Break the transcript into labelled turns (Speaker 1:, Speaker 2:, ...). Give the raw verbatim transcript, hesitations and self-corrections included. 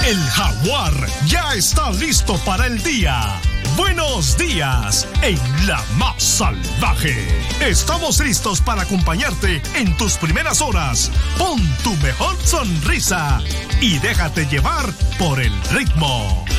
Speaker 1: El Jaguar ya está listo para el día. Buenos días en la más salvaje. Estamos listos para acompañarte en tus primeras horas. Pon tu mejor sonrisa y déjate llevar por el ritmo.